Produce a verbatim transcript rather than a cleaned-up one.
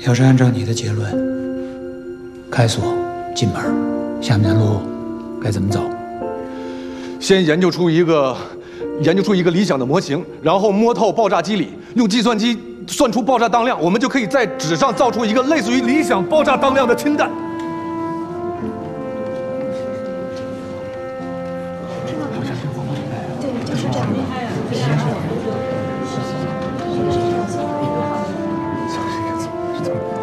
要是按照你的结论，开锁进门，下面的路该怎么走？ 先研究出一个，研究出一个理想的模型，然后摸透爆炸机理，用计算机算出爆炸当量，我们就可以在纸上造出一个类似于理想爆炸当量的氢弹。 对，就是这样。